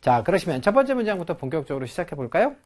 자, 그러시면 첫 번째 문장부터 본격적으로 시작해 볼까요?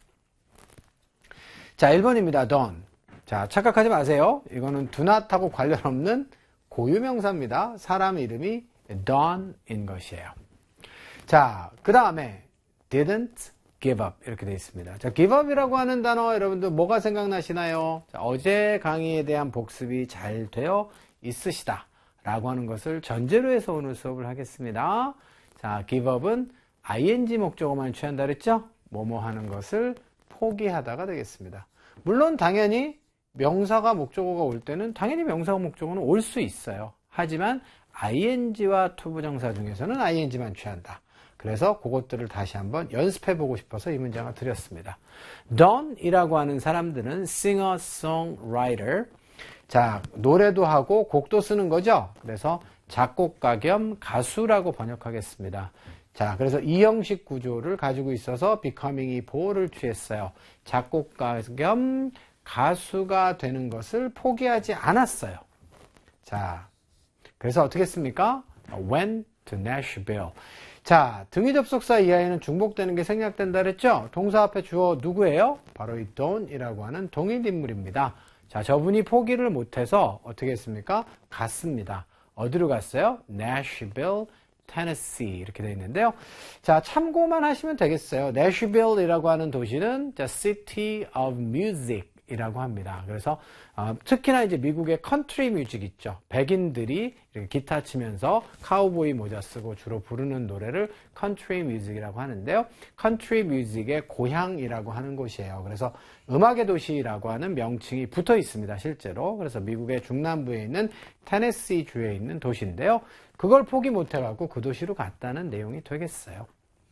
자, 1번입니다. don't. 자, 착각하지 마세요. 이거는 do not하고 관련 없는 고유명사입니다. 사람 이름이 don인 것이에요. 자, 그 다음에 didn't give up 이렇게 되어 있습니다. 자, give up이라고 하는 단어 여러분들 뭐가 생각나시나요? 자, 어제 강의에 대한 복습이 잘 되어 있으시다 라고 하는 것을 전제로 해서 오늘 수업을 하겠습니다. 자, give up은 ing 목적어만 취한다 그랬죠? 뭐뭐 하는 것을 포기하다가 되겠습니다. 물론 당연히 명사가 목적어가 올 때는 당연히 명사가 목적어는 올 수 있어요. 하지만 ing와 투부정사 중에서는 ing만 취한다. 그래서 그것들을 다시 한번 연습해 보고 싶어서 이 문장을 드렸습니다. don이라고 하는 사람들은 singer, songwriter. 자, 노래도 하고 곡도 쓰는 거죠. 그래서 작곡가 겸 가수라고 번역하겠습니다. 자, 그래서 이 형식 구조를 가지고 있어서 becoming이 보호를 취했어요. 작곡가 겸 가수가 되는 것을 포기하지 않았어요. 자, 그래서 어떻게 했습니까? went to Nashville. 자, 등위 접속사 이하에는 중복되는 게 생략된다 그랬죠? 동사 앞에 주어 누구예요? 바로 이 don이라고 하는 동일 인물입니다. 자, 저분이 포기를 못해서 어떻게 했습니까? 갔습니다. 어디로 갔어요? Nashville, Tennessee 이렇게 되어 있는데요. 자, 참고만 하시면 되겠어요. Nashville이라고 하는 도시는 City of Music 이라고 합니다. 그래서 특히나 이제 미국의 컨트리 뮤직 있죠. 백인들이 이렇게 기타 치면서 카우보이 모자 쓰고 주로 부르는 노래를 컨트리 뮤직이라고 하는데요. 컨트리 뮤직의 고향이라고 하는 곳이에요. 그래서 음악의 도시라고 하는 명칭이 붙어 있습니다. 실제로. 그래서 미국의 중남부에 있는 테네시 주에 있는 도시인데요. 그걸 포기 못해갖고 그 도시로 갔다는 내용이 되겠어요.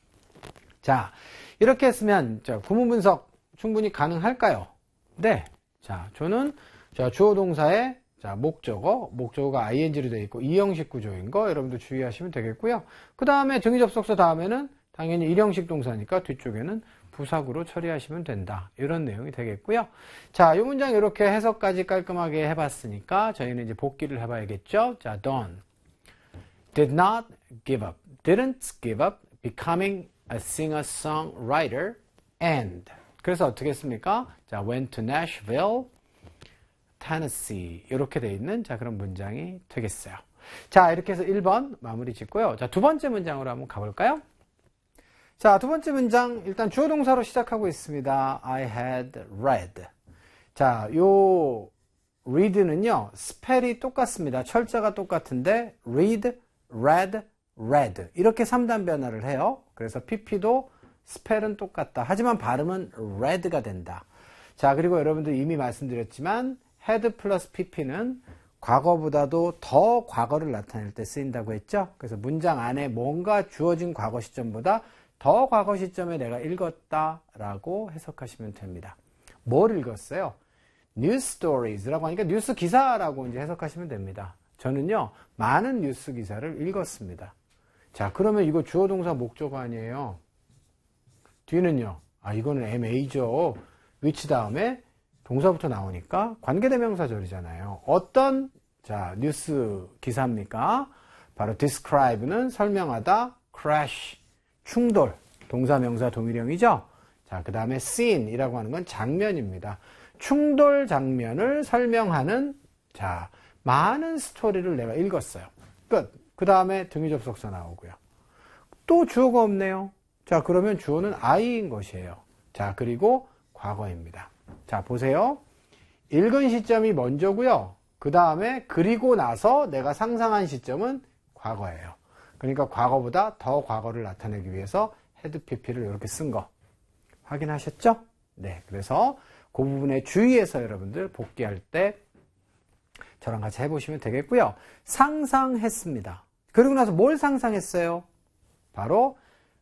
자, 이렇게 했으면 구문 분석 충분히 가능할까요? 네. 자, 저는 주어 동사의 목적어가 ing로 되어 있고 이 형식 구조인 거 여러분들 주의하시면 되겠고요. 그 다음에 등위 접속사 다음에는 당연히 일형식 동사니까 뒤쪽에는 부사구로 처리하시면 된다. 이런 내용이 되겠고요. 자, 이 문장 이렇게 해석까지 깔끔하게 해봤으니까 저희는 이제 복기를 해봐야겠죠. 자, don't, did not give up, didn't give up, becoming a singer-songwriter, and 그래서 어떻게 했습니까? 자, went to Nashville, Tennessee 이렇게 돼 있는 그런 문장이 되겠어요. 자, 이렇게 해서 1번 마무리 짓고요. 자, 두 번째 문장으로 한번 가볼까요? 자, 두 번째 문장 일단 주어 동사로 시작하고 있습니다. I had read. 자, 요 read는요 스펠이 똑같습니다. 철자가 똑같은데 read, read, read 이렇게 3단 변화를 해요. 그래서 pp도 스펠은 똑같다. 하지만 발음은 read가 된다. 자, 그리고 여러분들 이미 말씀드렸지만 had 플러스 pp는 과거보다도 더 과거를 나타낼 때 쓰인다고 했죠. 그래서 문장 안에 뭔가 주어진 과거 시점보다 더 과거 시점에 내가 읽었다라고 해석하시면 됩니다. 뭘 읽었어요? news stories라고 하니까 뉴스 기사라고 이제 해석하시면 됩니다. 저는요, 많은 뉴스 기사를 읽었습니다. 자, 그러면 이거 주어 동사 목적어 아니에요? 뒤는요. 이거는 MA죠. which 다음에 동사부터 나오니까 관계대명사절이잖아요. 어떤 뉴스 기사입니까? 바로 describe는 설명하다, crash, 충돌, 동사, 명사, 동일형이죠. 자, 그 다음에 scene이라고 하는 건 장면입니다. 충돌 장면을 설명하는 많은 스토리를 내가 읽었어요. 끝. 그 다음에 등위 접속사 나오고요. 또 주어가 없네요. 자, 그러면 주어는 I인 것이에요. 자, 그리고 과거입니다. 자, 보세요. 읽은 시점이 먼저고요. 그 다음에 그리고 나서 내가 상상한 시점은 과거예요. 그러니까 과거보다 더 과거를 나타내기 위해서 had pp를 이렇게 쓴 거 확인하셨죠? 네, 그래서 그 부분에 주의해서 여러분들 복귀할 때 저랑 같이 해보시면 되겠고요. 상상했습니다. 그리고 나서 뭘 상상했어요? 바로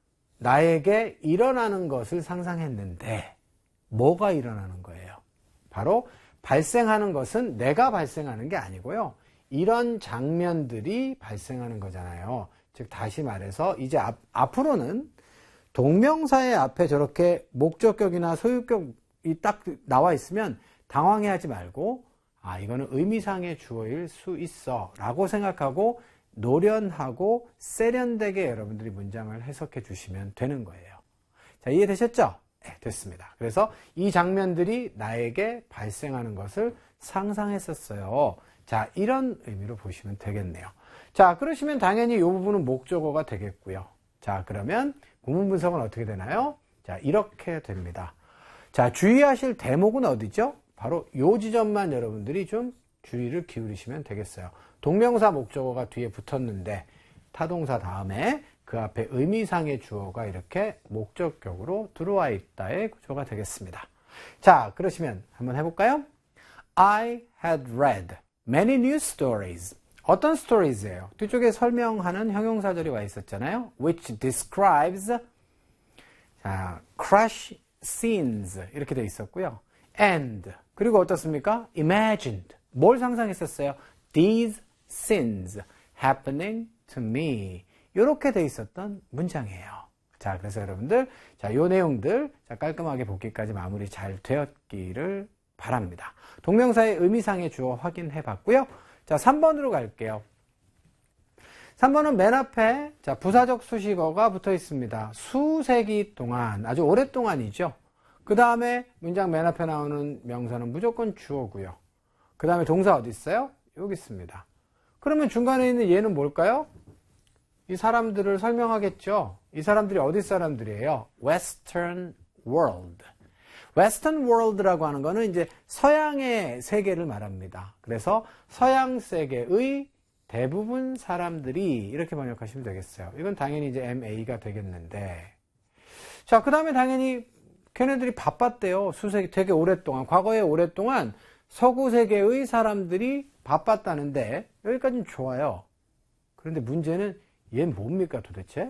나에게 일어나는 것을 상상했는데 뭐가 일어나는 거예요? 바로 발생하는 것은 내가 발생하는 게 아니고요. 이런 장면들이 발생하는 거잖아요. 즉 다시 말해서 이제 앞으로는 동명사의 앞에 저렇게 목적격이나 소유격이 딱 나와 있으면 당황해하지 말고 이거는 의미상의 주어일 수 있어 라고 생각하고 노련하고 세련되게 여러분들이 문장을 해석해 주시면 되는 거예요. 자, 이해되셨죠? 네, 됐습니다. 그래서 이 장면들이 나에게 발생하는 것을 상상했었어요. 자, 이런 의미로 보시면 되겠네요. 자, 그러시면 당연히 이 부분은 목적어가 되겠고요. 자, 그러면 구문 분석은 어떻게 되나요? 자, 이렇게 됩니다. 자, 주의하실 대목은 어디죠? 바로 이 지점만 여러분들이 좀 주의를 기울이시면 되겠어요. 동명사 목적어가 뒤에 붙었는데 타동사 다음에 그 앞에 의미상의 주어가 이렇게 목적격으로 들어와 있다의 구조가 되겠습니다. 자, 그러시면 한번 해볼까요? I had read many news stories. 어떤 stories예요? 뒤쪽에 설명하는 형용사절이 와 있었잖아요. Which describes crash scenes 이렇게 돼 있었고요. And 그리고 어떻습니까? Imagined. 뭘 상상했었어요? These scenes happening to me. 이렇게 돼 있었던 문장이에요. 자, 그래서 여러분들, 자, 요 내용들, 자, 깔끔하게 복기까지 마무리 잘 되었기를 바랍니다. 동명사의 의미상의 주어 확인해 봤고요. 자, 3번으로 갈게요. 3번은 맨 앞에, 자, 부사적 수식어가 붙어 있습니다. 수세기 동안, 아주 오랫동안이죠. 그 다음에 문장 맨 앞에 나오는 명사는 무조건 주어고요. 그 다음에 동사 어디 있어요? 여기 있습니다. 그러면 중간에 있는 얘는 뭘까요? 이 사람들을 설명하겠죠. 이 사람들이 어디 사람들이에요? Western World. Western World라고 하는 거는 이제 서양의 세계를 말합니다. 그래서 서양 세계의 대부분 사람들이 이렇게 번역하시면 되겠어요. 이건 당연히 이제 MA가 되겠는데. 자, 그 다음에 당연히 걔네들이 바빴대요. 수세기 되게 오랫동안. 과거에 오랫동안 서구 세계의 사람들이 바빴다는데 여기까지는 좋아요. 그런데 문제는 얘는 뭡니까 도대체?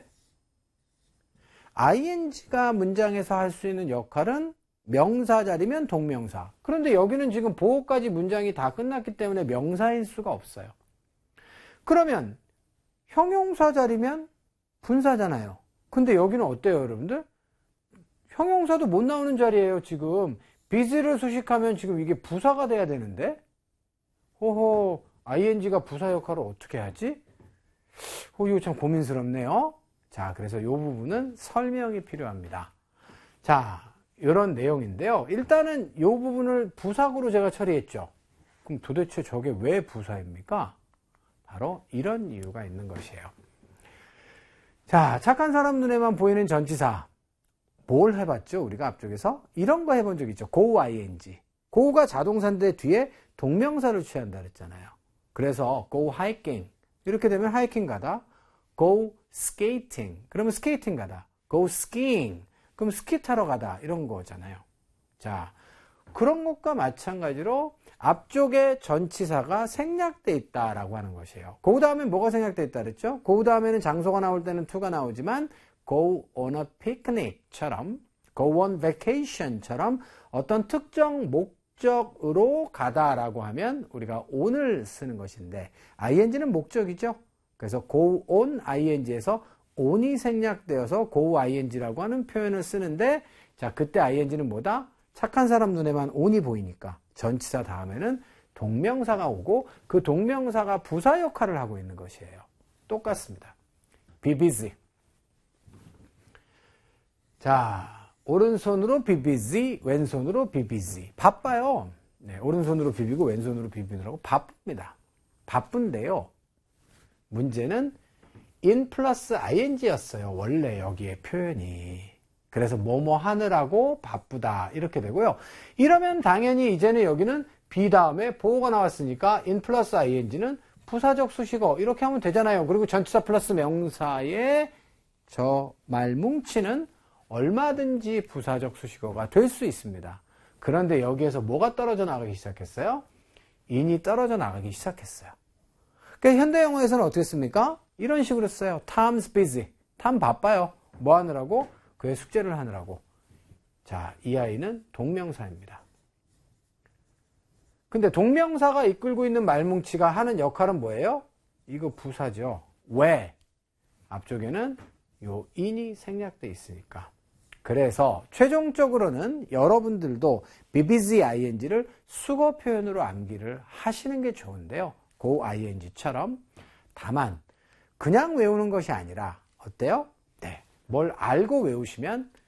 ing가 문장에서 할 수 있는 역할은 명사 자리면 동명사. 그런데 여기는 지금 보호까지 문장이 다 끝났기 때문에 명사일 수가 없어요. 그러면 형용사 자리면 분사잖아요. 근데 여기는 어때요, 여러분들? 형용사도 못 나오는 자리예요, 지금. busy를 수식하면 지금 이게 부사가 돼야 되는데? 호호, ing가 부사 역할을 어떻게 하지? 이거 참 고민스럽네요. 자, 그래서 이 부분은 설명이 필요합니다. 자, 이런 내용인데요. 일단은 이 부분을 부사구로 제가 처리했죠. 그럼 도대체 저게 왜 부사입니까? 바로 이런 이유가 있는 것이에요. 자, 착한 사람 눈에만 보이는 전치사. 뭘 해봤죠? 우리가 앞쪽에서? 이런 거 해본 적 있죠. go ing. go가 자동사인데 뒤에 동명사를 취한다 그랬잖아요. 그래서 go hiking. 이렇게 되면 하이킹 가다. go skating. 그러면 스케이팅 가다. go skiing. 그럼 스키 타러 가다. 이런 거잖아요. 자, 그런 것과 마찬가지로 앞쪽에 전치사가 생략돼 있다라고 하는 것이에요. 그 다음에 뭐가 생략돼 있다 그랬죠? 그 다음에는 장소가 나올 때는 to가 나오지만 go on a picnic처럼 go on vacation처럼 어떤 특정 목적으로 가다라고 하면 우리가 on을 쓰는 것인데 ing는 목적이죠. 그래서 go on ing에서 on이 생략되어서 go ing라고 하는 표현을 쓰는데 자, 그때 ing는 뭐다? 착한 사람 눈에만 on이 보이니까 전치사 다음에는 동명사가 오고 그 동명사가 부사 역할을 하고 있는 것이에요. 똑같습니다. be busy. 자, 오른손으로 be busy, 왼손으로 be busy. 바빠요. 네, 오른손으로 비비고 왼손으로 비비느라고 바쁩니다. 바쁜데요. 문제는 in 플러스 ing였어요. 원래 여기에 표현이. 그래서 뭐뭐 하느라고 바쁘다 이렇게 되고요. 이러면 당연히 이제는 여기는 be 다음에 보호가 나왔으니까 in 플러스 ing는 부사적 수식어 이렇게 하면 되잖아요. 그리고 전치사 플러스 명사의 저 말뭉치는 얼마든지 부사적 수식어가 될 수 있습니다. 그런데 여기에서 뭐가 떨어져 나가기 시작했어요? in이 떨어져 나가기 시작했어요. 그러니까 현대 영어에서는 어떻게 씁니까? 이런 식으로 써요. Tom's busy. Tom 바빠요. 뭐 하느라고? 그의 숙제를 하느라고. 자, 이 아이는 동명사입니다. 근데 동명사가 이끌고 있는 말뭉치가 하는 역할은 뭐예요? 이거 부사죠. 왜? 앞쪽에는 요 in이 생략돼 있으니까. 그래서 최종적으로는 여러분들도 be busy ing를 수거 표현으로 암기를 하시는 게 좋은데요. go ing처럼. 다만 그냥 외우는 것이 아니라 어때요? 네, 뭘 알고 외우시면